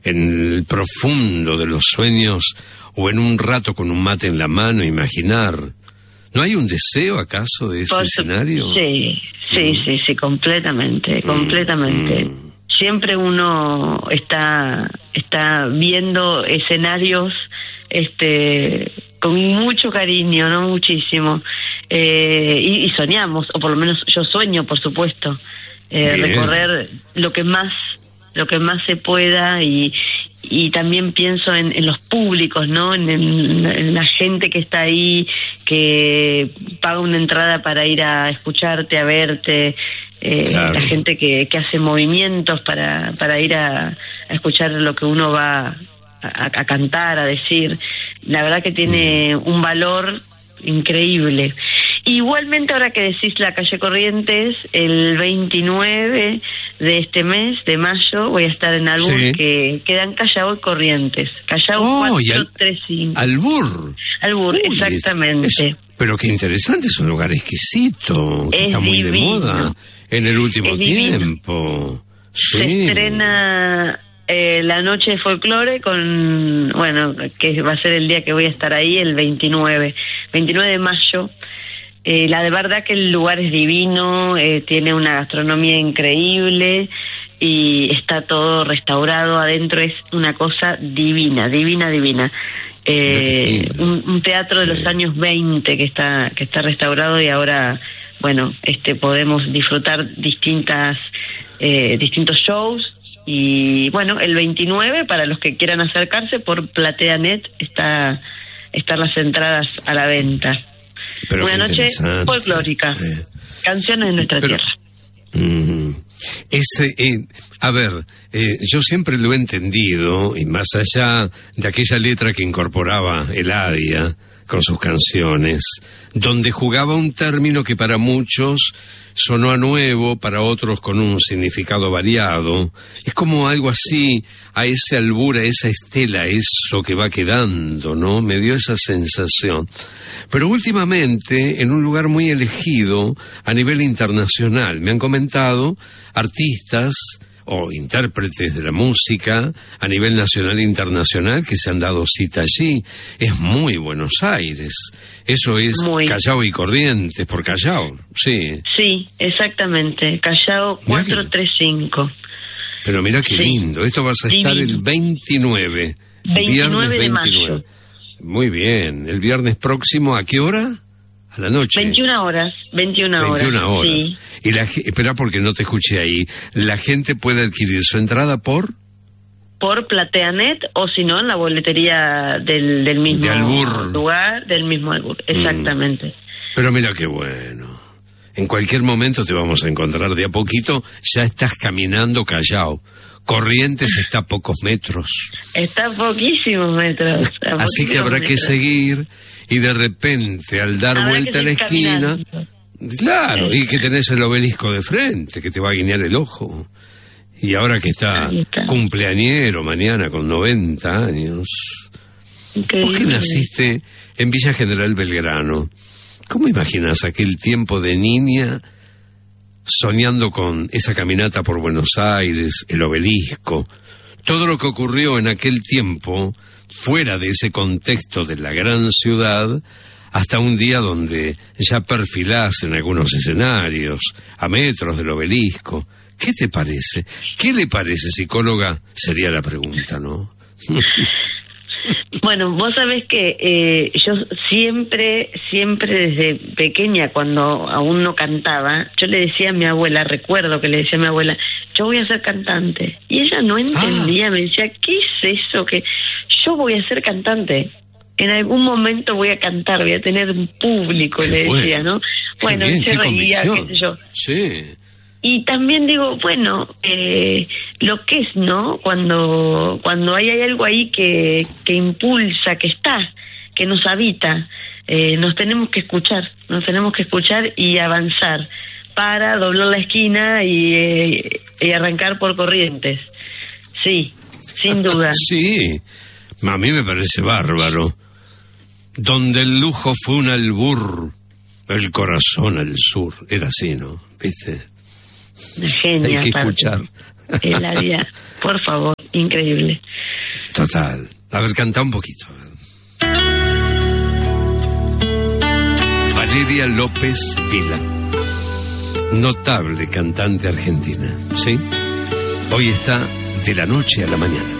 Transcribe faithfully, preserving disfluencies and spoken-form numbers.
en el profundo de los sueños o en un rato con un mate en la mano imaginar. ¿No hay un deseo acaso de ese Por escenario? Sí, sí, mm. sí, sí, completamente, completamente. Mm. Siempre uno está está viendo escenarios este con mucho cariño, no muchísimo, eh, y, y soñamos, o por lo menos yo sueño, por supuesto, eh, recorrer lo que más lo que más se pueda, y y también pienso en, en los públicos, ¿no? En, en, en la gente que está ahí, que paga una entrada para ir a escucharte, a verte, eh, claro. La gente que, que hace movimientos para para ir a, a escuchar lo que uno va a, a cantar, a decir. La verdad que tiene un valor increíble. Igualmente, ahora que decís la calle Corrientes, el veintinueve de este mes, de mayo, voy a estar en Albur, sí. que queda en Callao y Corrientes. Callao oh, cuatro tres cinco. Albur. Albur, Uy, exactamente. Es, es, pero qué interesante, es un lugar exquisito, que es está muy divino. de moda en el último es tiempo. Sí. Se estrena eh, la noche de folclore con, bueno, que va a ser el día que voy a estar ahí, el veintinueve de mayo. Eh, la de verdad que el lugar es divino, eh, tiene una gastronomía increíble y está todo restaurado adentro, es una cosa divina, divina, divina. Eh, un, un teatro sí. de los años veinte que está que está restaurado, y ahora, bueno, este podemos disfrutar distintas eh, distintos shows. Y bueno, el veintinueve, para los que quieran acercarse, por PlateaNet está están las entradas a la venta. Pero una noche folclórica, eh. canciones de nuestra Pero, tierra. Mm, ese, eh, a ver, eh, yo siempre lo he entendido, y más allá de aquella letra que incorporaba Eladia con sus canciones, donde jugaba un término que para muchos sonó a nuevo, para otros con un significado variado. Es como algo así, a ese albur, a esa estela, eso que va quedando, ¿no? Me dio esa sensación. Pero últimamente, en un lugar muy elegido a nivel internacional, me han comentado artistas o intérpretes de la música a nivel nacional e internacional que se han dado cita allí. Es muy Buenos Aires. Eso es muy. Callao y Corrientes, por Callao, sí. Sí, exactamente, Callao cuatro tres cinco. Pero mira qué sí. lindo, esto vas a estar Divino. el veintinueve. veintinueve de mayo. Muy bien, el viernes próximo, ¿a qué hora? A la noche. veintiuna horas, veintiuna horas. veintiuna horas. Sí. Y la, espera, porque no te escuché ahí. ¿La gente puede adquirir su entrada por? Por PlateaNet, o si no, en la boletería del, del mismo de Albur. lugar, del mismo Albur, exactamente. Mm. Pero mira qué bueno. En cualquier momento te vamos a encontrar de a poquito, ya estás caminando Callao. Corrientes está a pocos metros. Está a poquísimos metros. A Así que habrá metros. que seguir, y de repente, al dar habrá vuelta a la esquina, caminando. Claro, y que tenés el obelisco de frente, que te va a guiñar el ojo. Y ahora que está, está. cumpleañero mañana con noventa años. Increíble. ¿Vos que naciste en Villa General Belgrano? ¿Cómo imaginas aquel tiempo de niña soñando con esa caminata por Buenos Aires, el obelisco, todo lo que ocurrió en aquel tiempo, fuera de ese contexto de la gran ciudad, hasta un día donde ya perfilás en algunos escenarios, a metros del obelisco? ¿Qué te parece? ¿Qué le parece, psicóloga? Sería la pregunta, ¿no? Bueno, vos sabés que eh, yo siempre, siempre desde pequeña, cuando aún no cantaba, yo le decía a mi abuela, recuerdo que le decía a mi abuela, yo voy a ser cantante. Y ella no entendía, ah. me decía, ¿qué es eso? Que yo voy a ser cantante. En algún momento voy a cantar, voy a tener un público, qué le decía, bueno. ¿no? Bueno, bien, se reía, qué sé yo. Sí. Y también digo, bueno, eh, lo que es, ¿no? Cuando cuando hay, hay algo ahí que, que impulsa, que está, que nos habita, eh, nos tenemos que escuchar, nos tenemos que escuchar y avanzar para doblar la esquina y, eh, y arrancar por Corrientes. Sí, sin duda. Sí, a mí me parece bárbaro. Donde el lujo fue un albur, el corazón al sur. Era así, ¿no? ¿Viste? Genia, hay que escuchar. Eladia, por favor, increíble. Total. A ver, canta un poquito. Valeria López Vila, notable cantante argentina, ¿sí? Hoy está de la noche a la mañana.